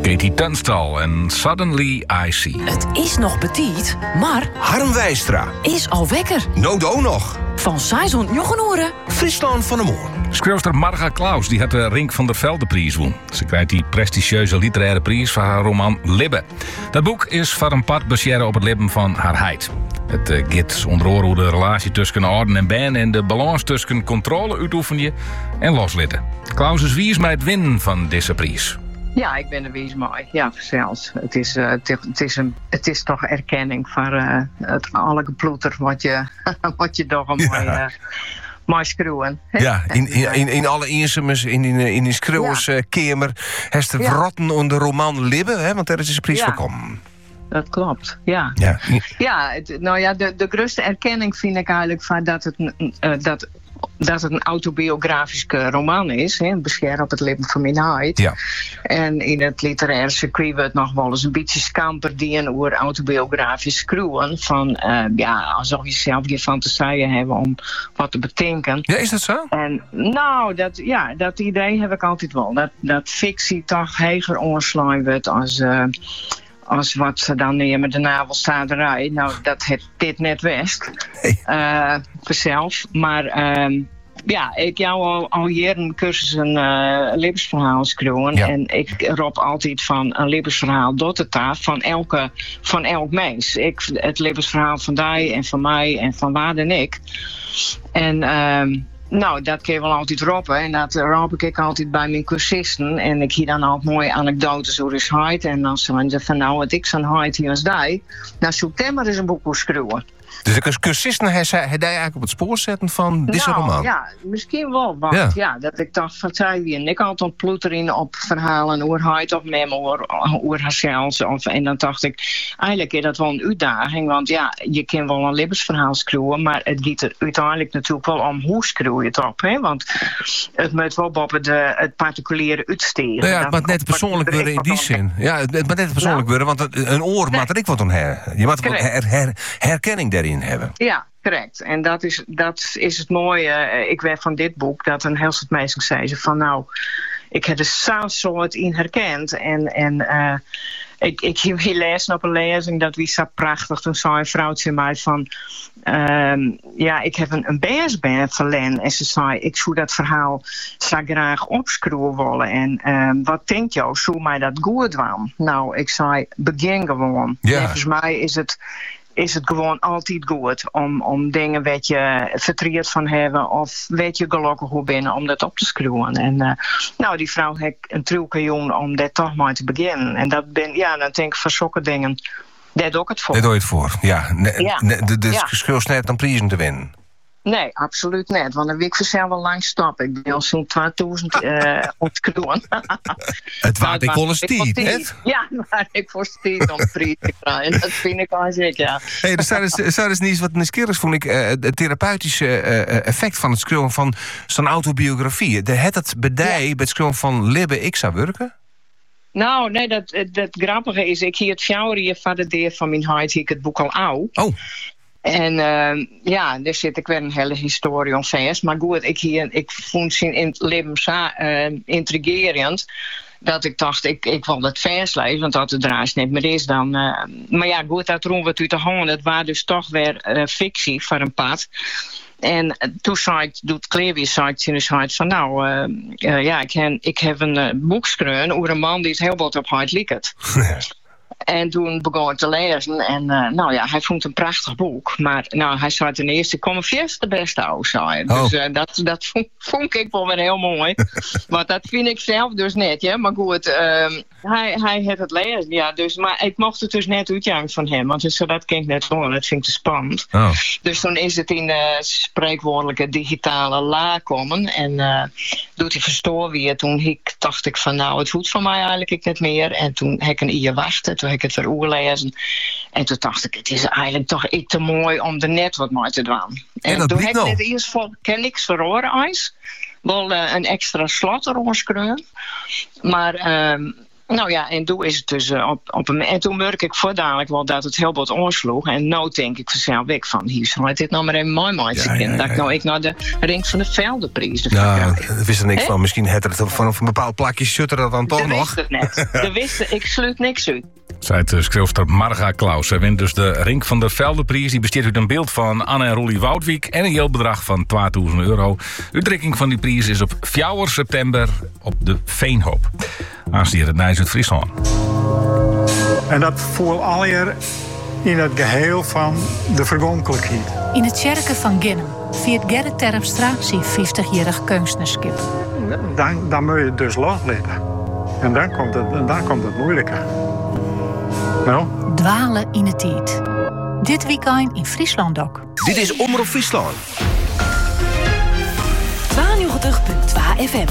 Katie Tunstall en Suddenly I See. Het is nog petit, maar Harm Wijstra. is al wekker. Nodo nog. Van Saison Jochenoren. Friesland van de Moor. Schrijfster Marga Klaus die had de Rink van der Velde-prijs won. Ze krijgt die prestigieuze literaire prijs voor haar roman Libbe. Dat boek is voor een part baseren op het leven van haar heid. Het gaat onder andere hoe de relatie tussen orden en ben en de balans tussen controle uitoefenen en loslitten. Klaus is wie is mij het winnen van deze prijs. Ja, ik ben er wees mooi. Ja, zelfs. Het is toch erkenning voor het alle geploeter wat je toch een mooi schreeuwen. Ja, in alle inzamers, in die schreeuwerskamer, heeft de verrotten onder de roman Libbe, hè, want daar is een prijs voor komen. Dat klopt, ja. De grootste erkenning vind ik eigenlijk van dat het een autobiografische roman is. Beschermd op het leven van mijn heid. Ja. En in het literaire circuit wordt nog wel eens een beetje scamper die een oer autobiografisch schreeuwen. Van alsof je zelf je fantasieën hebben om wat te bedenken. Ja, is dat zo? En dat idee heb ik altijd wel. Dat fictie toch heger ongeslagen wordt als wat ze dan nemen, de navelstaderij. Nou, dat heeft dit net west. Vanzelf. Maar ik jou al hier een cursus een levensverhaal schreeuwen. Ja. En ik roep altijd van een levensverhaal door de tafel van elk mens. Het levensverhaal van die en van mij en van waar en ik. En dat kun je wel altijd roepen. En dat roep ik altijd bij mijn cursisten. En ik hier dan altijd mooie anekdotes over is heid. En dan zeggen ze van wat ik zo'n heid hier als die. Nou, zoek hem maar eens een boek schreeuwen. Dus de cursisten hij eigenlijk op het spoor zetten van deze roman? Ja, misschien wel. Want dat ik dacht van zij wie. En ik altijd ontploeter in op verhalen over heid of memo over haarzelfs. En dan dacht ik, eigenlijk is dat wel een uitdaging. Want je kan wel een levensverhaal schreeuwen. Maar het gaat er uiteindelijk natuurlijk wel om hoe schreeuw je het op. Hè? Want het moet wel op het particuliere uitstegen. Nou ja, het moet net persoonlijk worden in die zin. Ja, het moet net persoonlijk worden. Want een oor maakt er ik wat om je moet herkenning daarin hebben. Ja, correct. En dat is het mooie. Ik weet van dit boek dat een heel soort mensen zeiden van ik heb er zo'n soort in herkend. En ik heb hier lezen op een lezing dat wie zo prachtig. Toen zei een vrouwtje mij van ik heb een beersband verlen. En ze zei, ik zou dat verhaal zo graag opschroeven willen. En wat denkt jou, zou mij dat goed doen? Nou, ik zei, begin gewoon. Ja. Volgens mij is het gewoon altijd goed om dingen wat je verdriet van hebben of weet je gelukkig hoe binnen om dat op te schroeven. En die vrouw heeft een trucje jong om dat toch maar te beginnen. En dan denk ik van zulke dingen, daar doe ik het voor. Daar doe je het voor, ja. De schuld net om prijzen te winnen. Nee, absoluut niet. Want dan wil ik vanzelf wel lang stoppen. Ik ben al zo'n 2000 ontskroen. Het waard ik wel eens tijd, hè? Ja, maar ik voor tijd om prijs te krijgen. Dat vind ik al zeker, ja. Hey, er is niet wat nieuwsgierig, vond ik. Het therapeutische effect van het schreeuwen van zo'n autobiografie. Het bij het schreeuwen van Libbe ik zou werken? Nou, nee, dat grappige is, ik hier het fjouwer van de deur van mijn huid, ik het boek al oud. Oh. En daar zit ik weer een hele historie om vast. Maar goed, ik vond ze in het leven zo intrigerend dat ik dacht, ik wil het vers lezen, want dat het draais niet meer is dan. Maar ja, goed, dat roem we uit de hand. Het was dus toch weer fictie voor een pad. En toen zei ik, doet Kleerwies, zei van ik heb een boek geschreven over een man die het heel wat op huid liekt. En toen begon ik te lezen en hij vond een prachtig boek. Maar hij zei ten eerste, kom eerst de beste uit, zei. Dus dat vond ik wel weer heel mooi. Want dat vind ik zelf dus net, ja. Maar goed, hij had het lezen, ja. Dus, maar ik mocht het dus net uitjangen van hem. Want dus, dat ken ik net wel, dat vind ik te spannend. Oh. Dus toen is het in de spreekwoordelijke digitale la komen. En doet hij verstoor weer. Toen dacht ik van, het hoeft van mij eigenlijk niet meer. En toen heb ik een ier wachten. Toen heb ik het weer oerlezen. En toen dacht ik, het is eigenlijk toch iets te mooi om er net wat mee te doen. En toen heb ik net eerst voor niks verloren ijs. Wel een extra slot erover schreeuwen. Maar Nou ja, en toen is het dus en toen merk ik voordadelijk wel dat het heel wat aansloeg. En nou denk ik vanzelf weg van, hier zal dit nou maar even mooi maken. Dat ik nou naar de Ring van de Veldeprijs. Ja, daar wist er niks van. Misschien had het vanaf een bepaald plakje shutter dat dan toch nog. Dat wist het net. Ik sluit niks uit. Zij het schreeuwster Marga Klaus. Zij wint dus de Ring van de Veldeprijs. Die besteedt uit een beeld van Anne en Rolly Woudwijk en een heel bedrag van €2000. De uitreiking van die prijs is op 4 september op de Veenhoop. Aanstier het Nijs uit Friesland. En dat voel alweer in het geheel van de vergonkelijkheid. In het kerken van Ginnem viert Gerrit Terpstra zijn 50-jarig kunstnerskip. Dan moet je het dus loslaten. En dan komt het moeilijker. Nou? Dwalen in het tijd. Dit weekend in Friesland ook. Dit is Omroep Friesland. 92.2 FM.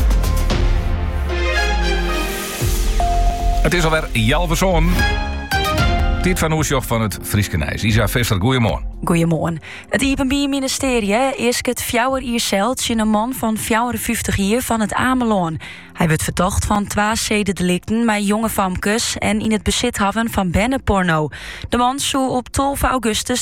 Het is alweer Jalvezoon. Tijd van Oesjoch van het Frieske Nijs. Isa Visser, goeiemorgen. Goeiemorgen. Het Iepenbier-ministerie is het 4 jaar zelfs in een man van 54 jaar van het Ameloon. Hij werd verdacht van 2 zedendelicten met jonge famkes en in het bezit hebben van bennenporno. De man zou op 12 augustus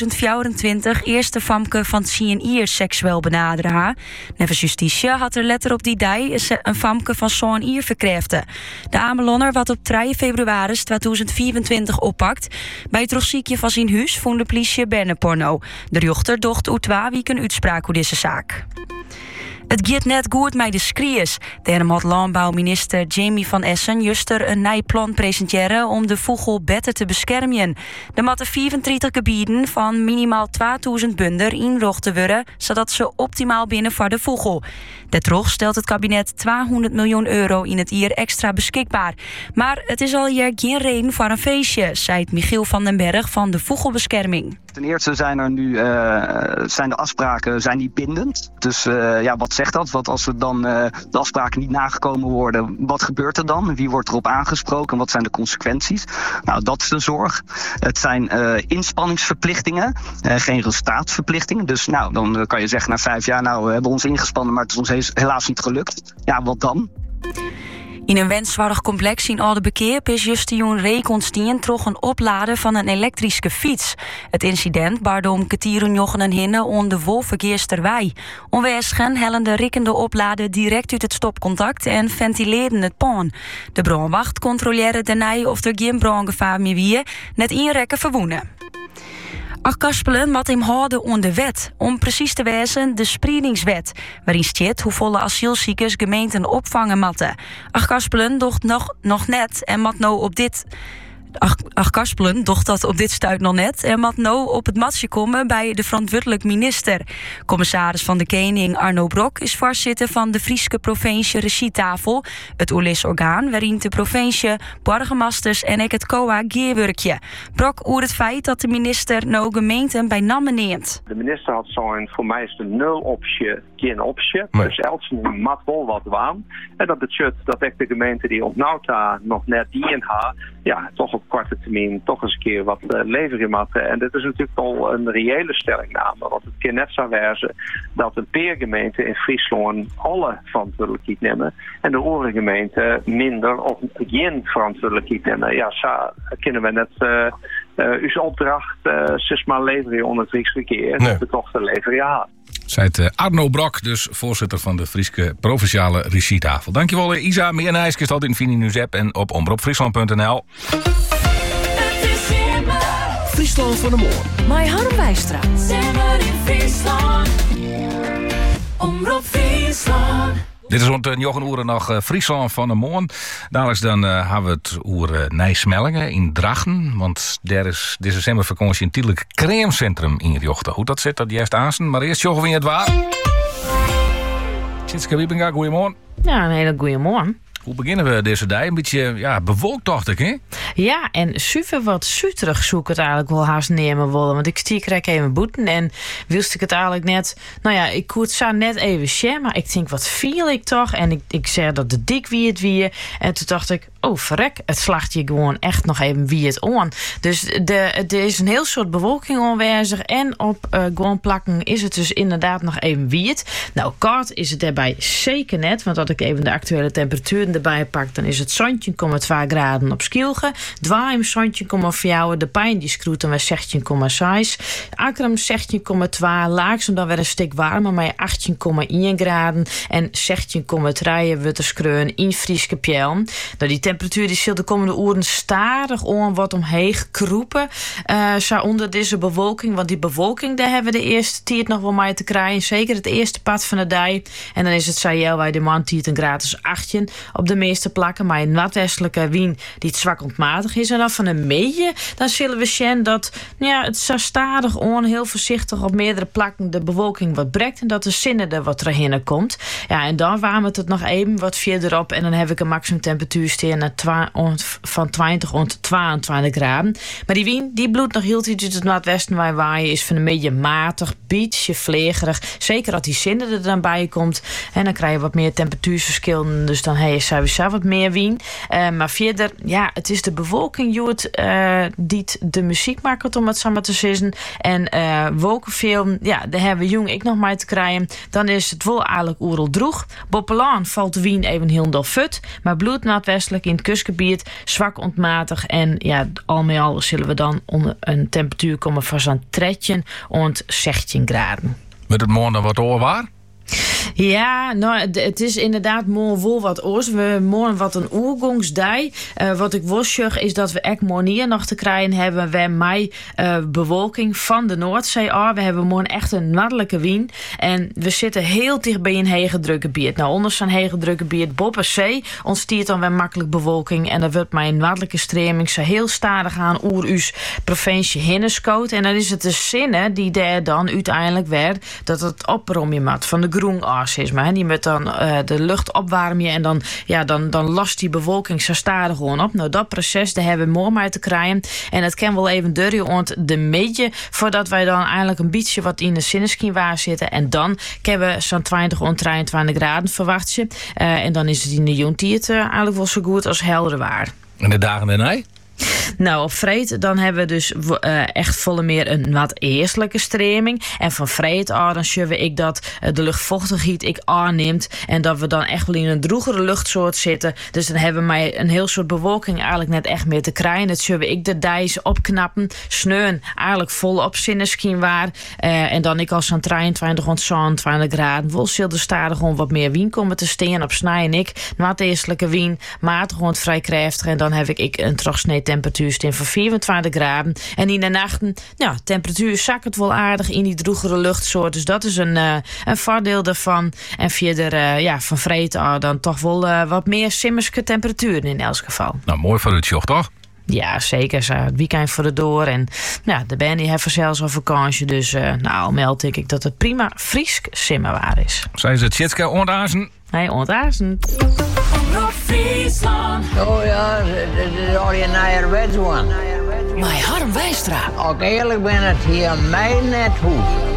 2024 eerste famke van 10 jaar seksueel benaderen. Nevens justitie had er letter op die dag een famke van zo'n jaar verkreften. De Ameloner wat op 3 februari 2024 oppakt. Bij het rossiekje van zijn huis vond de politie bennenporno. De rechter docht uit 2 weken uitspraak over deze zaak. Het gaat net goed met de skriers. Daarom had landbouwminister Jamie van Essen juster een nieuw plan presenteren om de vogel beter te beschermen. Er moeten 34 gebieden van minimaal 2000 bunder inrochten worden, zodat ze optimaal binnen voor de vogel. Daardoor stelt het kabinet €200 miljoen in het jaar extra beschikbaar. Maar het is al hier geen reden voor een feestje, zei Michiel van den Berg van de Vogelbescherming. Ten eerste zijn er nu zijn de afspraken niet bindend. Dus wat zegt dat? Wat als er dan de afspraken niet nagekomen worden, wat gebeurt er dan? Wie wordt erop aangesproken? Wat zijn de consequenties? Nou, dat is de zorg. Het zijn inspanningsverplichtingen, geen resultaatverplichtingen. Dus nou, dan kan je zeggen na 5 jaar, nou, we hebben ons ingespannen, maar het is ons helaas niet gelukt. Ja, wat dan? In een wenswaardig complex in Oudebekeer is Justine Rekonstien troch een oplader van een elektrische fiets. Het incident baarde om kwartierenjochen en hinnen on de Wolvergeersterwei. Onweersgen hellen de rikkende oplader direct uit het stopcontact en ventileerden het paan. De brandwacht controleerde daarna of er geen brandgevaar meer wie, net inrekken verwoenen. Achterspelen moet hem houden aan de wet. Om precies te wezen de spreidingswet, waarin staat hoeveel asielziekers gemeenten opvangen moeten. Achterspelen docht nog net en moet nou op dit. Achterspelen docht dat op dit stuit nog net en moet nou op het matje komen bij de verantwoordelijk minister. Commissaris van de Koning Arno Brok is voorzitter van de Frieske Provincie Regietafel, het OLIS-orgaan waarin de provincie, burgemeesters en het COA geerwerkje. Brok oer het feit dat de minister nou gemeenten bij namen neemt. De minister had zo'n voor mij is de 0 optie, geen optie. Nee. Dus Elsen mat wel wat waan. En dat betekent dat ik de gemeente die op Nauta nog net die in haar, ja, toch op korte termijn toch eens een keer wat leveren moeten. En dit is natuurlijk al een reële stellingname. Want het kan net zo wezen dat een peergemeente in Friesland alle verantwoordelijkheid nemen en de andere gemeenten minder of geen verantwoordelijkheid nemen. Ja, zo kunnen we net uw opdracht zeg maar leveren onder het Friese verkeer. Nee. De toch te leveren, ja. Zei het Arno Brok, dus voorzitter van de Frieske Provinciale Regietafel. Dankjewel Isa. Meer Nijskist altijd in Fini News app en op omroepfriesland.nl. Friesland van de Moor. Mai Harm Wijstra. Dit is rond 9 uur nog Friesland van de Moon. Dadelijk dan hebben we het over Nijsmellingen in Drachten. Want daar is deze decembervakantie een tijdelijk crèmecentrum ingericht. Hoe dat zit, dat juist aanstaan. Maar eerst joggen we in het waar. Tjitske Wiepinga, goeiemorgen. Ja, een hele goeie morgen. Hoe beginnen we deze dag? Een beetje bewolkt, dacht ik, hè? Ja, en super wat zuterig zoek ik het eigenlijk wel haast nemen willen. Want ik krijg even boeten en wilde ik het eigenlijk net. Nou ja, ik kon het zo net even share, maar ik denk, wat viel ik toch? En ik zei dat de dik wie het wie. En toen dacht ik, oh verrek, het slacht je gewoon echt nog even wie het on. Dus er is een heel soort bewolking aanwezig. En op gewoon plakken is het dus inderdaad nog even wie het. Nou, koud is het daarbij zeker net. Want als ik even de actuele temperaturen erbij pak, dan is het 17,2 graden op Skielge. Dwaim 17,4. De Pijn die schroet dan weer 16,6. Akkerum 16,2. Laaksum dan weer een stuk warmer, maar 18,1 graden. En 16,3 Wutterskreun in Frieske Pjel. Nou, die temperatuur die zal de komende uren stadig aan wat omheen kroepen. Zo onder deze bewolking. Want die bewolking, daar hebben we de eerste tiert nog wel mee te krijgen. Zeker het eerste pad van de dag. En dan is het zei bij de man tiert een gratis 18 op de meeste plakken. Maar een noordwestelijke wind die het zwak ontmatig is. En dan van een beetje, dan zullen we zien dat het zo stadig aan, heel voorzichtig op meerdere plakken de bewolking wat brekt. En dat de zinnen er wat erin komt. Ja, en dan warmt het nog even wat verderop. En dan heb ik een maximum temperatuur staan van 20 tot 22 graden. Maar die wind, die bloedt nog heel iets uit het noordwesten waar waaien is van een beetje matig, beetje vlegerig. Zeker als die zinnen er dan bij komt. En dan krijg je wat meer temperatuurverschillen. Dus dan heb je sowieso wat meer wind. Maar verder, het is de bewolking die de muziek maakt, om het zo maar te zeggen. En wolkenfilm, daar hebben we jong ik nog maar te krijgen. Dan is het wel eigenlijk oerel droeg. Boppelaan valt de wind even heel dol fut. Maar bloed noordwestelijk in het kustgebied zwak ontmatig. En al met al zullen we dan onder een temperatuur komen van zo'n 13 tot 16 graden. Met het morgen dan wat oorwaar? Ja, nou, het is inderdaad morgen wel wat oors. We morgen wat een oergongsdij. Wat ik wil zeggen is dat we echt morgen nog te krijgen hebben. We mei bewolking van de Noordzee. We hebben morgen echt een noordelijke wind. En we zitten heel dicht bij een hegedrukgebied. Nou, onder zo'n hegedrukgebied Boppenzee ontstiert dan weer makkelijk bewolking. En dan wordt mijn noordelijke streming zo heel stadig aan oer-us provincie Hinneskoot. En dan is het de zinnen die daar dan uiteindelijk weer dat het opromje maakt van de groen is. Maar die met dan de lucht opwarmen en dan lost die bewolking zo stadig gewoon op. Nou, dat proces, daar hebben we morgen mee te krijgen. En het kan wel even duren ont de meetje voordat wij dan eigenlijk een beetje wat in de zinneskin waar zitten. En dan kunnen we zo'n 20 tot 23 graden verwachten. En dan is het in de jontiert eigenlijk wel zo goed als helder waar. En de dagen daarna? Nou, op vreed dan hebben we dus echt volle meer een wat eerstelijke streming. En van vreed dan zullen ik dat de luchtvochtigheid ik aanneemt. En dat we dan echt wel in een droegere luchtsoort zitten. Dus dan hebben wij een heel soort bewolking eigenlijk net echt meer te krijgen. Dat zullen ik de dijs opknappen. Sneun eigenlijk vol op zinneskin waar. En dan ik als zo'n 23 tot 27 graden. Wel zal er stadig gewoon wat meer wind komen te staan. Op snij en ik wat eerstelijke wind. Matig gewoon vrij krachtig. En dan heb ik een terugsnee temperatuur staan van 24 graden. En in de nachten, temperatuur zakt het wel aardig in die droegere luchtsoort. Dus dat is een voordeel daarvan. En verder, van vreed dan toch wel wat meer simmerske temperaturen in elk geval. Nou, mooi voor het joch, toch? Ja, zeker. Het weekend voor de door. En de band die hebben zelfs al vakantie. Dus al meld ik dat het prima Friesk simmerwaar is. Zijn ze het Tjitske ontazen? Nee, ontazen. Oh ja, dit is al je nieuwerwets one. Maar Harm Wijstra. Ook eerlijk ben het hier mij net goed.